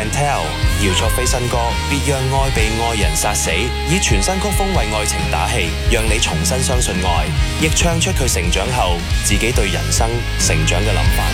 and Tell， 姚焯菲新歌《別讓愛被愛人殺死》，以全新曲風為愛情打氣，讓你重新相信愛，亦唱出佢成長後自己對人生成長嘅諗法。